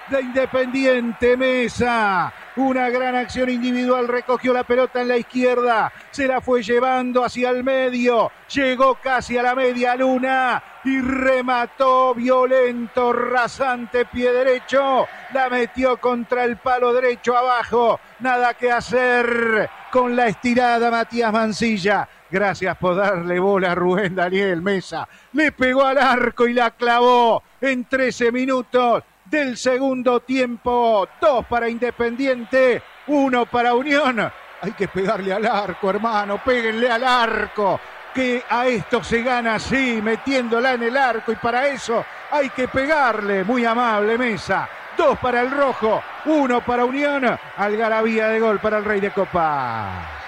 de Independiente. Mesa, una gran acción individual, recogió la pelota en la izquierda, se la fue llevando hacia el medio, llegó casi a la media luna y remató violento, rasante, pie derecho, la metió contra el palo derecho abajo, nada que hacer con la estirada Matías Mancilla. Gracias por darle bola a Rubén Daniel. Mesa le pegó al arco y la clavó en 13 minutos del segundo tiempo. 2 para Independiente, 1 para Unión. Hay que pegarle al arco, hermano, péguenle al arco, que a esto se gana así, metiéndola en el arco, y para eso hay que pegarle. Muy amable Mesa. 2 para el rojo, 1 para Unión. Algarabía de gol para el Rey de Copas.